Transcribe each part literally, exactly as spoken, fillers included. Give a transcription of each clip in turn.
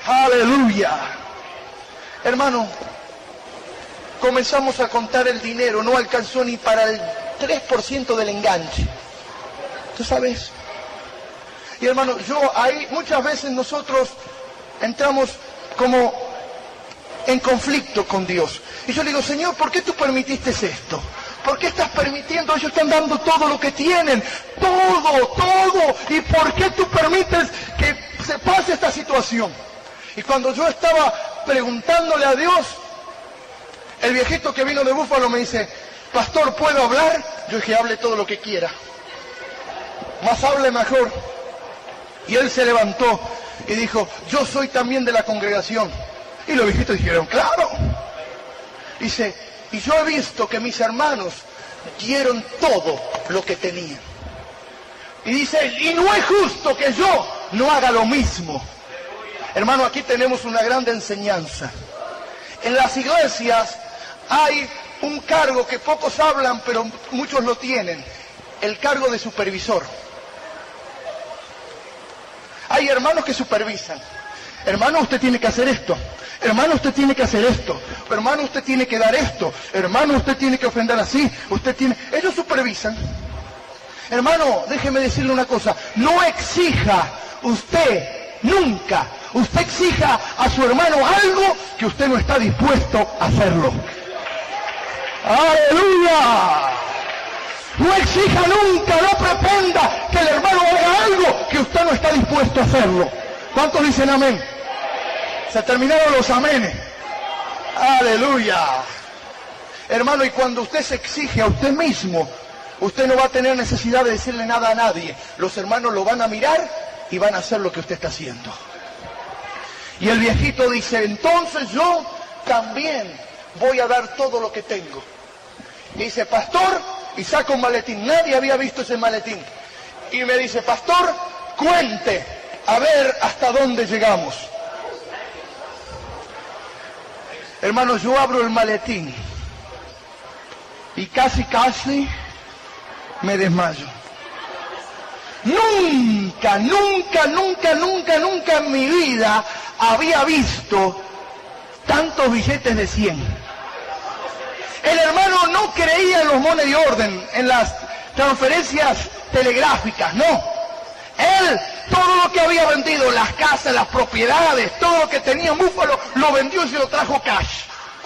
Aleluya. Hermano, comenzamos a contar el dinero, no alcanzó ni para el tres por ciento del enganche. ¿Tú sabes? Y hermano, yo ahí muchas veces nosotros entramos como en conflicto con Dios. Y yo le digo, Señor, ¿por qué tú permitiste esto? ¿Por qué estás permitiendo? Ellos están dando todo lo que tienen, todo, todo. ¿Y por qué tú permites que se pase esta situación? Y cuando yo estaba preguntándole a Dios, el viejito que vino de Búfalo me dice, pastor, ¿puedo hablar? Yo dije, hable todo lo que quiera. Más hable mejor. Y él se levantó y dijo, yo soy también de la congregación. Y los viejitos dijeron, claro. Dice, y yo he visto que mis hermanos dieron todo lo que tenían. Y dice, y no es justo que yo no haga lo mismo. Hermano, aquí tenemos una gran enseñanza. En las iglesias hay un cargo que pocos hablan, pero muchos lo tienen. El cargo de supervisor. Hay hermanos que supervisan. Hermano, usted tiene que hacer esto. Hermano, usted tiene que hacer esto. Hermano, usted tiene que dar esto. Hermano, usted tiene que ofender así. Usted tiene... Ellos supervisan. Hermano, déjeme decirle una cosa. No exija usted nunca. Usted exija a su hermano algo que usted no está dispuesto a hacerlo. ¡Aleluya! No exija nunca, no pretenda que el hermano haga algo que usted no está dispuesto a hacerlo. ¿Cuántos dicen amén? Se terminaron los amenes. Aleluya. Hermano, y cuando usted se exige a usted mismo, usted no va a tener necesidad de decirle nada a nadie. Los hermanos lo van a mirar y van a hacer lo que usted está haciendo. Y el viejito dice, entonces yo también voy a dar todo lo que tengo. Y dice, pastor, y saca un maletín. Nadie había visto ese maletín. Y me dice, pastor, cuente, a ver hasta dónde llegamos. Hermanos, yo abro el maletín y casi, casi me desmayo. Nunca, nunca, nunca, nunca, nunca en mi vida había visto tantos billetes de cien. El hermano no creía en los money orden, en las transferencias telegráficas, no. Él, todo lo que había vendido, las casas, las propiedades, todo lo que tenía en Búfalo, lo vendió y se lo trajo cash.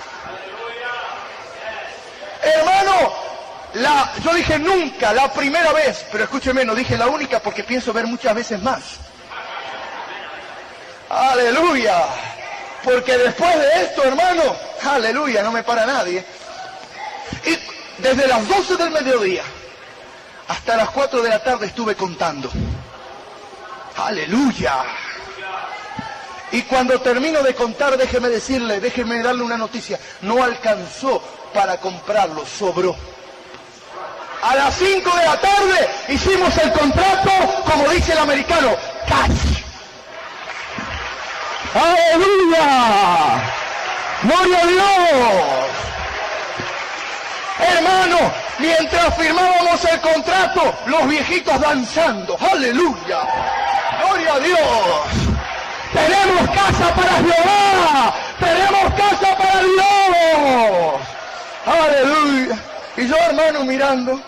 Hermano, la, yo dije nunca, la primera vez, pero escúcheme, no dije la única porque pienso ver muchas veces más. Aleluya. Porque después de esto, hermano, aleluya, no me para nadie. Y desde las doce del mediodía hasta las cuatro de la tarde estuve contando. Aleluya. Y cuando termino de contar, déjeme decirle, déjeme darle una noticia. No alcanzó para comprarlo, sobró. A las cinco de la tarde hicimos el contrato, como dice el americano, cash. ¡Aleluya! ¡Gloria a Dios! Hermano, mientras firmábamos el contrato, los viejitos danzando. ¡Aleluya! ¡Gloria a Dios! ¡Tenemos casa para Jehová! ¡Tenemos casa para Dios! ¡Aleluya! Y yo, hermano, mirando.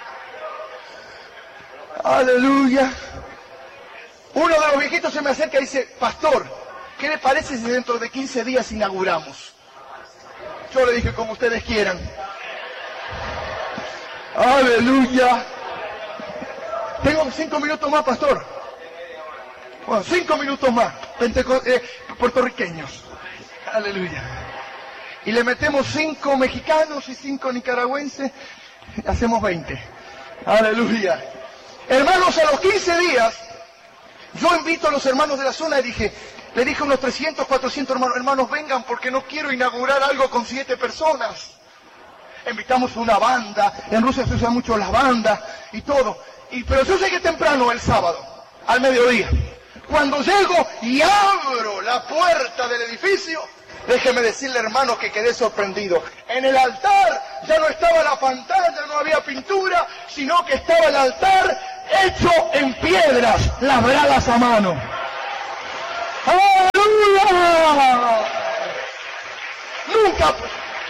¡Aleluya! Uno de los viejitos se me acerca y dice, pastor, ¿qué le parece si dentro de quince días inauguramos? Yo le dije, como ustedes quieran. ¡Aleluya! Tengo cinco minutos más, pastor. Bueno, cinco minutos más. Penteco- eh, puertorriqueños. Aleluya. Y le metemos cinco mexicanos y cinco nicaragüenses. Hacemos veinte. Aleluya. Hermanos, a los quince días, yo invito a los hermanos de la zona y dije, le dije a unos trescientos, cuatrocientos hermanos, hermanos vengan porque no quiero inaugurar algo con siete personas. Invitamos una banda, en Rusia se usan mucho las bandas y todo. Y, pero yo llegué temprano el sábado, al mediodía. Cuando llego y abro la puerta del edificio, déjeme decirle, hermano, que quedé sorprendido. En el altar ya no estaba la pantalla, no había pintura, sino que estaba el altar hecho en piedras labradas a mano. ¡Aleluya!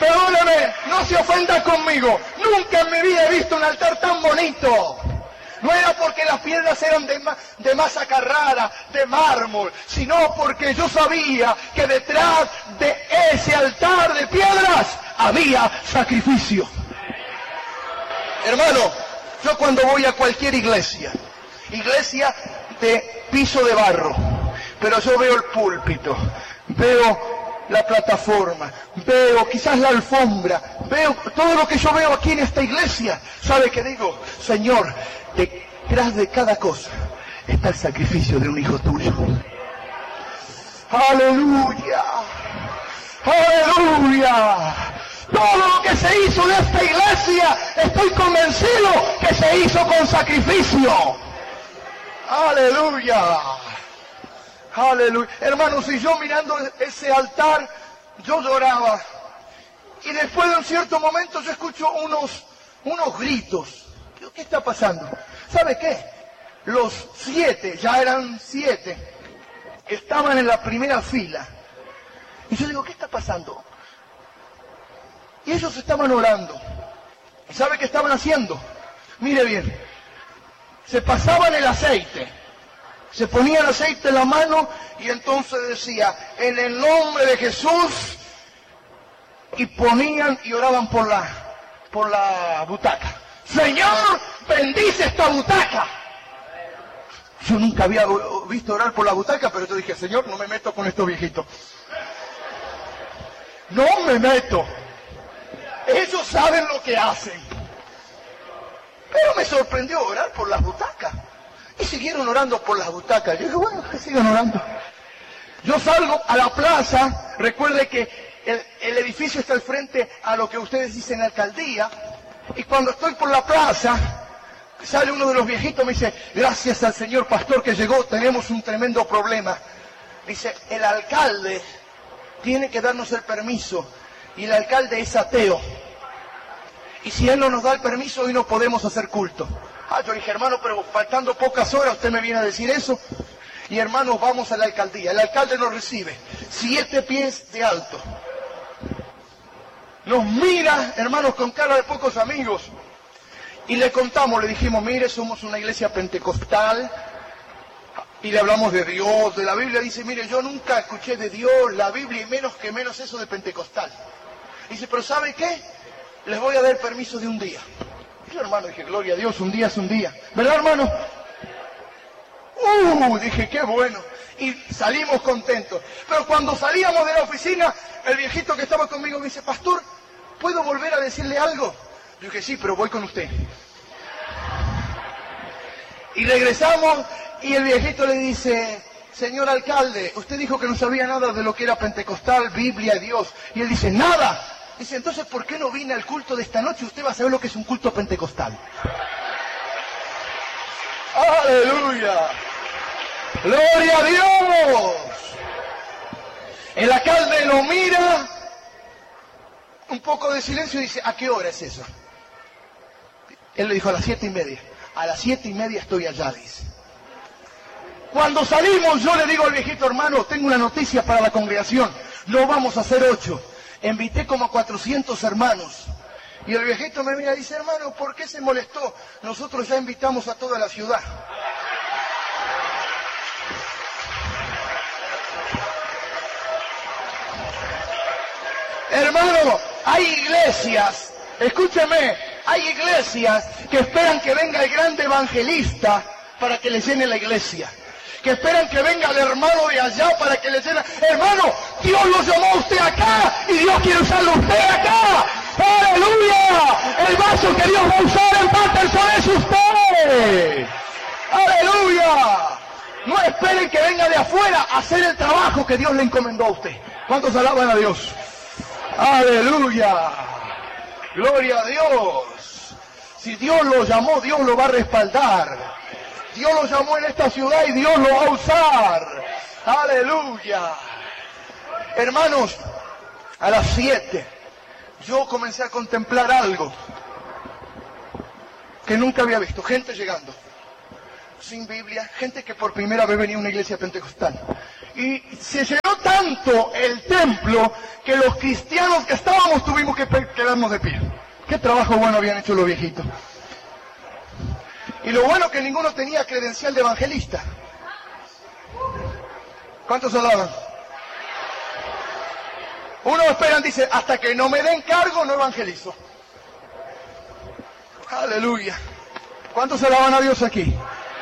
perdóneme, no se ofenda conmigo. Nunca en mi vida he visto un altar tan bonito. No era porque las piedras eran de, ma de masa Carrara, de mármol, sino porque yo sabía que detrás de ese altar de piedras había sacrificio. Hermano, yo cuando voy a cualquier iglesia, iglesia de piso de barro, pero yo veo el púlpito, veo la plataforma, veo quizás la alfombra, veo todo lo que yo veo aquí en esta iglesia. ¿Sabe qué digo? Señor, detrás de cada cosa está el sacrificio de un hijo tuyo. ¡Aleluya! ¡Aleluya! Todo lo que se hizo de esta iglesia, estoy convencido que se hizo con sacrificio. ¡Aleluya! ¡Aleluya! Hermanos, y yo mirando ese altar, yo lloraba. Y después de un cierto momento yo escucho unos, unos gritos. ¿Qué está pasando? ¿Sabe qué? Los siete, ya eran siete, estaban en la primera fila. Y yo digo, ¿qué está pasando? Y ellos estaban orando. ¿Y sabe qué estaban haciendo? Mire bien, se pasaban el aceite, se ponían aceite en la mano y entonces decía, en el nombre de Jesús, y ponían y oraban por la, por la butaca. Señor, bendice esta butaca. Yo nunca había visto orar por la butaca, pero yo dije, Señor, no me meto con estos viejitos. No me meto. Ellos saben lo que hacen. Pero me sorprendió orar por las butacas. Y siguieron orando por las butacas. Yo dije, bueno, que sigan orando. Yo salgo a la plaza. Recuerde que el, el edificio está al frente a lo que ustedes dicen alcaldía. Y cuando estoy por la plaza, sale uno de los viejitos y me dice, gracias al señor pastor que llegó, tenemos un tremendo problema. Dice, el alcalde tiene que darnos el permiso. Y el alcalde es ateo. Y si él no nos da el permiso, hoy no podemos hacer culto. Ah, yo dije, hermano, pero faltando pocas horas, usted me viene a decir eso. Y hermanos, vamos a la alcaldía. El alcalde nos recibe, siete pies de alto. Nos mira, hermanos, con cara de pocos amigos. Y le contamos, le dijimos, mire, somos una iglesia pentecostal. Y le hablamos de Dios, de la Biblia. Dice, mire, yo nunca escuché de Dios, la Biblia, y menos que menos eso de pentecostal. Dice, pero ¿sabe qué? Les voy a dar permiso de un día. Y yo, hermano, dije, gloria a Dios, un día es un día. ¿Verdad, hermano? Uh, dije, qué bueno. Y salimos contentos. Pero cuando salíamos de la oficina, el viejito que estaba conmigo me dice, pastor, ¿puedo volver a decirle algo? Yo dije, sí, pero voy con usted. Y regresamos y el viejito le dice, señor alcalde, usted dijo que no sabía nada de lo que era pentecostal, Biblia, Dios. Y él dice, nada. Dice, entonces, ¿por qué no vine al culto de esta noche? Usted va a saber lo que es un culto pentecostal. ¡Aleluya! ¡Gloria a Dios! El alcalde lo mira, un poco de silencio y dice, ¿a qué hora es eso? Él le dijo, a las siete y media. A las siete y media estoy allá, dice. Cuando salimos, yo le digo al viejito, hermano, tengo una noticia para la congregación. No vamos a hacer ocho. Invité como a cuatrocientos hermanos. Y el viejito me mira y dice, hermano, ¿por qué se molestó? Nosotros ya invitamos a toda la ciudad. Hermano, hay iglesias, escúcheme, hay iglesias que esperan que venga el gran evangelista para que les llene la iglesia. Que esperan que venga el hermano de allá para que les llene. Hermano, Dios lo llamó a usted acá y Dios quiere usarlo a usted acá. ¡Aleluya! El vaso que Dios va a usar en Patterson es usted. ¡Aleluya! No esperen que venga de afuera a hacer el trabajo que Dios le encomendó a usted. ¿Cuántos alaban a Dios? ¡Aleluya! ¡Gloria a Dios! Si Dios lo llamó, Dios lo va a respaldar. Dios lo llamó en esta ciudad y Dios lo va a usar. ¡Aleluya! Hermanos, a las siete yo comencé a contemplar algo que nunca había visto. Gente llegando sin Biblia, gente que por primera vez venía a una iglesia pentecostal. Y se llenó tanto el templo que los cristianos que estábamos tuvimos que quedarnos de pie. Qué trabajo bueno habían hecho los viejitos. Y lo bueno que ninguno tenía credencial de evangelista. ¿Cuántos alaban? Uno esperan, dice, hasta que no me den cargo no evangelizo. Aleluya. ¿Cuántos alaban a Dios aquí?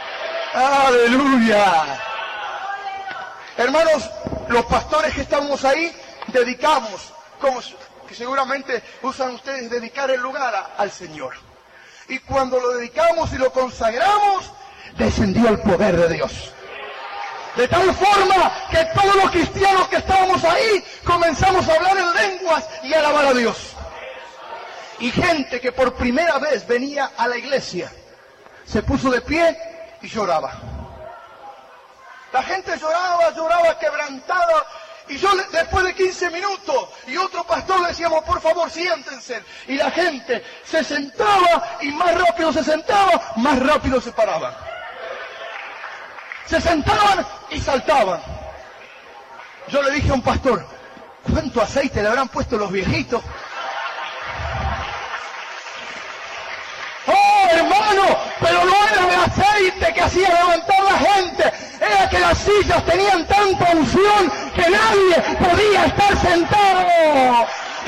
Aleluya. Hermanos, los pastores que estamos ahí, dedicamos, como que seguramente usan ustedes, dedicar el lugar a, al Señor. Y cuando lo dedicamos y lo consagramos, descendió el poder de Dios. De tal forma que todos los cristianos que estábamos ahí comenzamos a hablar en lenguas y a alabar a Dios. Y gente que por primera vez venía a la iglesia se puso de pie y lloraba. La gente lloraba, lloraba quebrantada. Y yo después de quince minutos y otro pastor le decíamos, por favor siéntense. Y la gente se sentaba y más rápido se sentaba, más rápido se paraban. Se sentaban y saltaban. Yo le dije a un pastor, ¿cuánto aceite le habrán puesto los viejitos? ¡Oh, hermano! Pero no era el aceite que hacía levantar la gente. Era que las sillas tenían tanta unción que nadie podía estar sentado.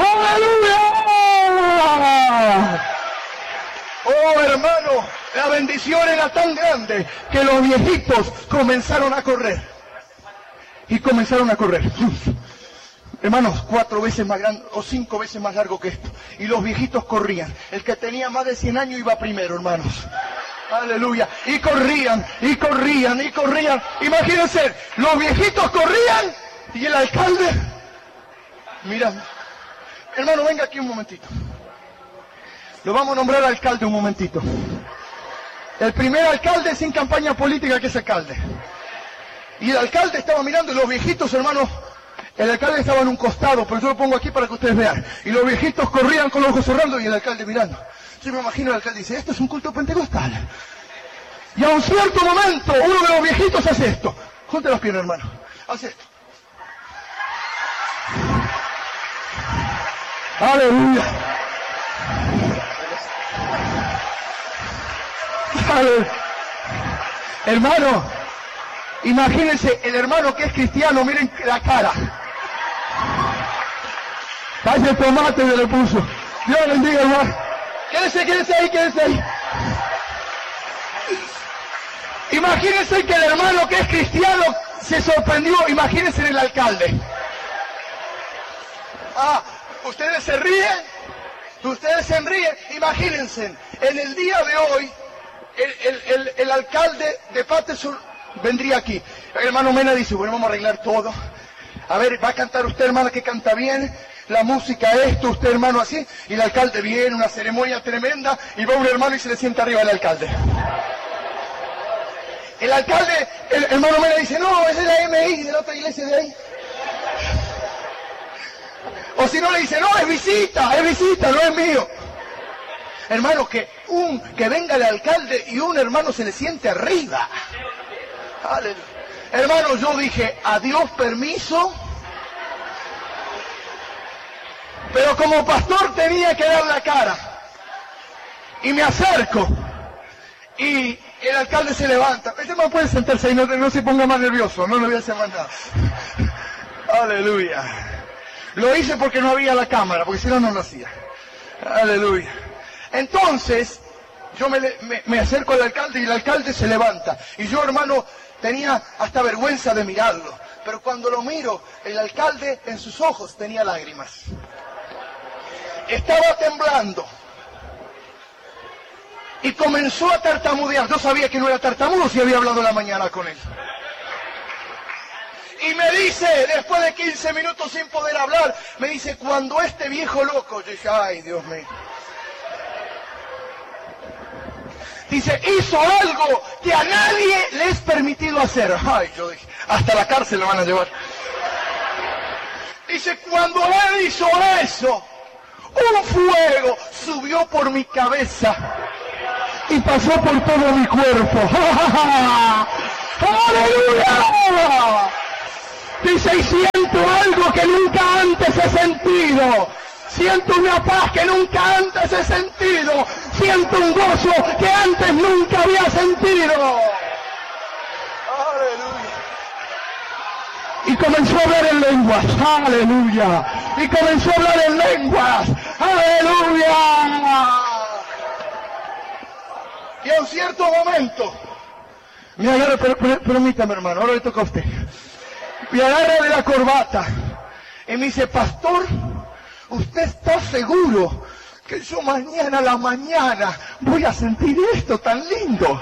¡Aleluya! ¡Oh, hermano! La bendición era tan grande que los viejitos comenzaron a correr. Y comenzaron a correr. Hermanos, cuatro veces más grande o cinco veces más largo que esto. Y los viejitos corrían. El que tenía más de cien años iba primero, hermanos. Aleluya. Y corrían, y corrían, y corrían. Imagínense, los viejitos corrían y el alcalde... Mira, hermano, venga aquí un momentito. Lo vamos a nombrar alcalde un momentito. El primer alcalde sin campaña política que es alcalde. Y el alcalde estaba mirando y los viejitos, hermanos, el alcalde estaba en un costado, pero yo lo pongo aquí para que ustedes vean. Y los viejitos corrían con los ojos cerrando y el alcalde mirando. Yo me imagino el alcalde dice, esto es un culto pentecostal. Y a un cierto momento, uno de los viejitos hace esto. Junte las piernas, hermano. Hace esto. Aleluya. Aleluya. Hermano, imagínense el hermano que es cristiano, miren la cara. Vaya tomate me le puso. Dios bendiga, hermano. Quédese, quédese ahí, quédese ahí. Imagínense que el hermano que es cristiano se sorprendió. Imagínense el alcalde. Ah, ustedes se ríen. Ustedes se ríen. Imagínense, en el día de hoy, el, el, el, el alcalde de Patterson vendría aquí. El hermano Mena dice, bueno, vamos a arreglar todo. A ver, va a cantar usted, hermana, que canta bien. La música, esto, usted, hermano, así. Y el alcalde viene, una ceremonia tremenda. Y va un hermano y se le sienta arriba el alcalde. El alcalde, el hermano Mena dice, no, esa es la M I de la otra iglesia de ahí. O si no le dice, no, es visita, es visita, no es mío. Hermano, que un que venga el alcalde y un hermano se le siente arriba. Aleluya. Hermano, yo dije, adiós, permiso. Pero como pastor tenía que dar la cara. Y me acerco. Y el alcalde se levanta. Este man puede sentarse ahí, no, no se ponga más nervioso. No le voy a hacer más nada. Aleluya. Lo hice porque no había la cámara, porque si no, no lo hacía. Aleluya. Entonces, yo me, me, me acerco al alcalde y el alcalde se levanta. Y yo, hermano, tenía hasta vergüenza de mirarlo. Pero cuando lo miro, el alcalde en sus ojos tenía lágrimas. Estaba temblando. Y comenzó a tartamudear. Yo sabía que no era tartamudo si había hablado en la mañana con él. Y me dice, después de quince minutos sin poder hablar, me dice, cuando este viejo loco, yo dije, ay, Dios mío. Dice, hizo algo que a nadie le es permitido hacer. Ay, yo dije, hasta la cárcel lo van a llevar. Dice, cuando él hizo eso, un fuego subió por mi cabeza y pasó por todo mi cuerpo. ¡Aleluya! Dice, y siento algo que nunca antes he sentido. Siento una paz que nunca antes he sentido. Siento un gozo que antes nunca había sentido. Aleluya. Y comenzó a hablar en lenguas. Aleluya. Y comenzó a hablar en lenguas. Aleluya. Y a un cierto momento, me agarra, per, per, permítame hermano, ahora le toca a usted. Me agarra de la corbata y me dice, pastor, ¿usted está seguro que yo mañana a la mañana voy a sentir esto tan lindo?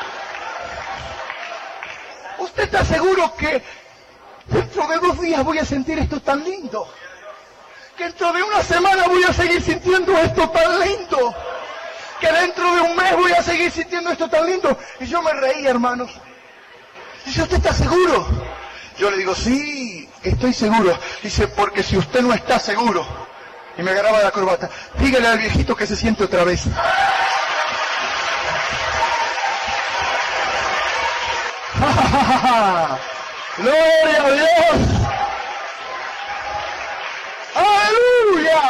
¿Usted está seguro que dentro de dos días voy a sentir esto tan lindo? Que dentro de una semana voy a seguir sintiendo esto tan lindo. Que dentro de un mes voy a seguir sintiendo esto tan lindo. Y yo me reí, hermanos. Dice, ¿usted está seguro? Yo le digo, sí, estoy seguro. Dice, porque si usted no está seguro, y me agarraba de la corbata, dígale al viejito que se siente otra vez. ¡Gloria a Dios! ¡Aleluya!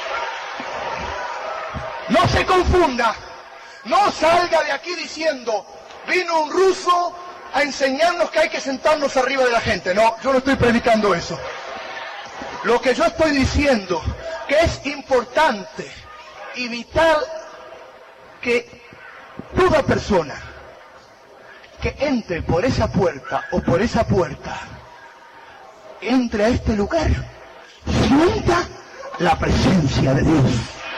No se confunda, no salga de aquí diciendo, vino un ruso a enseñarnos que hay que sentarnos arriba de la gente. No, yo no estoy predicando eso. Lo que yo estoy diciendo, que es importante y vital que toda persona que entre por esa puerta o por esa puerta, entre a este lugar, sienta la presencia de Dios.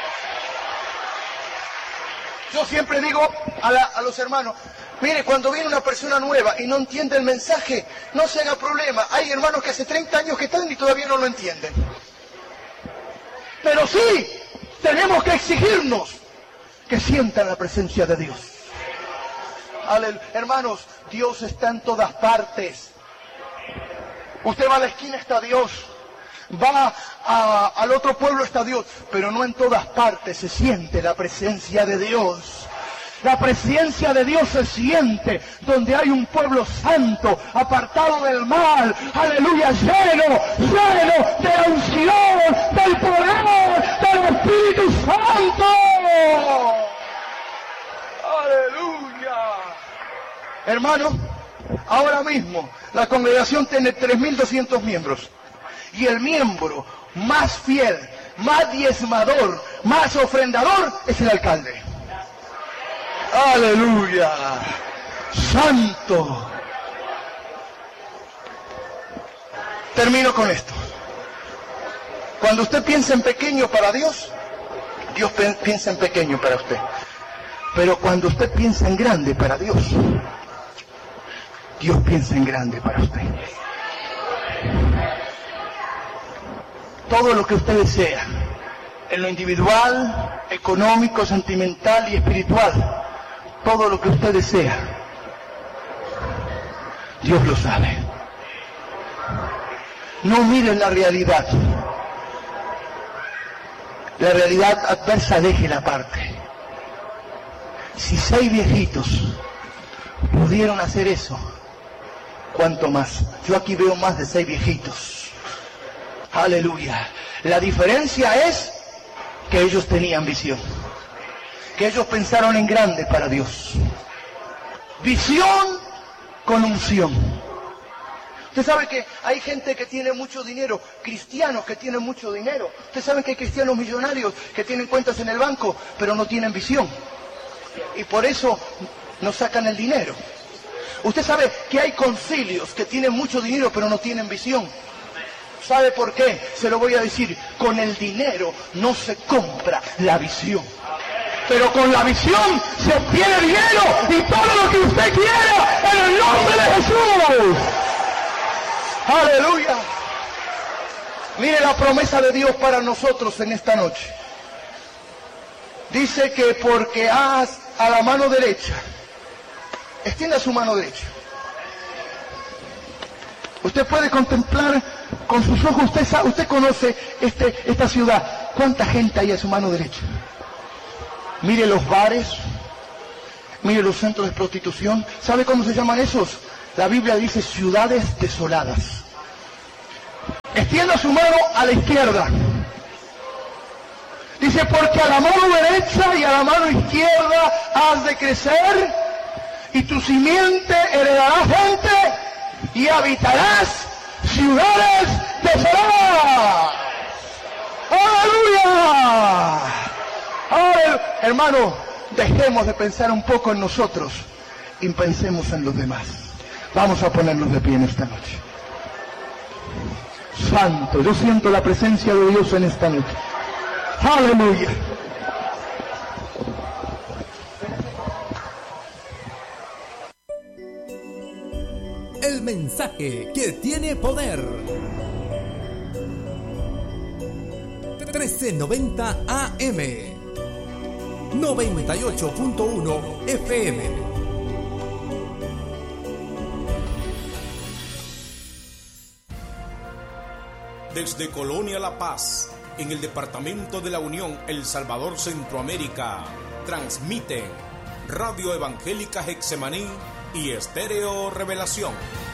Yo siempre digo a, la, a los hermanos, mire, cuando viene una persona nueva y no entiende el mensaje, no se haga problema. Hay hermanos que hace treinta años que están y todavía no lo entienden. Pero sí, tenemos que exigirnos que sientan la presencia de Dios. Aleluya. Hermanos, Dios está en todas partes. Usted va a la esquina, está Dios. Va a, al otro pueblo, está Dios, pero no en todas partes se siente la presencia de Dios. La presencia de Dios se siente donde hay un pueblo santo, apartado del mal, aleluya, lleno, lleno de la unción, del poder, del Espíritu Santo. Aleluya. Hermano, ahora mismo la congregación tiene tres mil doscientos miembros. Y el miembro más fiel, más diezmador, más ofrendador es el alcalde. ¡Aleluya! ¡Santo! Termino con esto. Cuando usted piensa en pequeño para Dios, Dios piensa en pequeño para usted. Pero cuando usted piensa en grande para Dios, Dios piensa en grande para usted. Todo lo que usted desea, en lo individual, económico, sentimental y espiritual, todo lo que usted desea, Dios lo sabe. No miren la realidad. La realidad adversa déjela aparte. Si seis viejitos pudieron hacer eso, ¿cuánto más? Yo aquí veo más de seis viejitos. Aleluya. La diferencia es que ellos tenían visión, que ellos pensaron en grande para Dios. Visión con unción. Usted sabe que hay gente que tiene mucho dinero, cristianos que tienen mucho dinero. Usted sabe que hay cristianos millonarios que tienen cuentas en el banco, pero no tienen visión. Y por eso no sacan el dinero. Usted sabe que hay concilios que tienen mucho dinero, pero no tienen visión. ¿Sabe por qué? Se lo voy a decir. Con el dinero no se compra la visión. Pero con la visión se obtiene dinero y todo lo que usted quiera en el nombre de Jesús. ¡Aleluya! Mire la promesa de Dios para nosotros en esta noche. Dice que porque haz a la mano derecha, extienda su mano derecha. Usted puede contemplar con sus ojos, usted sabe, usted conoce este, esta ciudad. ¿Cuánta gente hay a su mano derecha? Mire los bares, mire los centros de prostitución. ¿Sabe cómo se llaman esos? La Biblia dice ciudades desoladas. extienda su mano a la izquierda. Dice, porque a la mano derecha y a la mano izquierda has de crecer, y tu simiente heredará gente, y habitarás ciudades de Faraón. ¡Aleluya! ¡Aleluya! Hermano, dejemos de pensar un poco en nosotros y pensemos en los demás. Vamos a ponernos de pie en esta noche. Santo, yo siento la presencia de Dios en esta noche. ¡Aleluya! El mensaje que tiene poder. trece noventa A M, noventa y ocho punto uno F M. Desde Colonia La Paz, en el departamento de la Unión El Salvador, Centroamérica, transmiten Radio Evangélica Getsemaní y Estéreo Revelación.